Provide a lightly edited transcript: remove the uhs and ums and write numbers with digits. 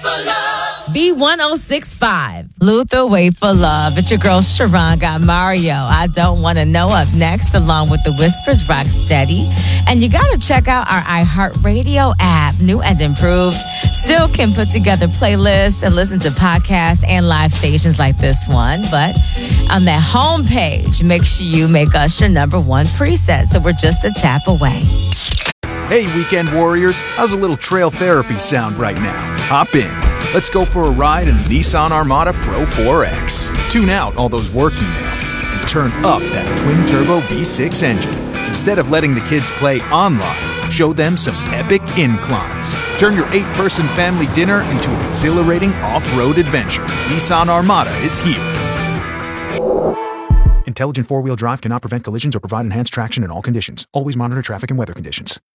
B1065, Luther Wait for Love. It's your girl Sharon got Mario. I Don't Want to Know up next, along with the Whispers Rock Steady. And you got to check out our iHeartRadio app, new and improved. Still can put together playlists and listen to podcasts and live stations like this one. But on that homepage, make sure you make us your number one preset, so we're just a tap away. Hey, weekend warriors, how's a little trail therapy sound right now? Hop in. Let's go for a ride in the Nissan Armada Pro 4X. Tune out all those work emails and turn up that twin-turbo V6 engine. Instead of letting the kids play online, show them some epic inclines. Turn your 8-person family dinner into an exhilarating off-road adventure. Nissan Armada is here. Intelligent four-wheel drive cannot prevent collisions or provide enhanced traction in all conditions. Always monitor traffic and weather conditions.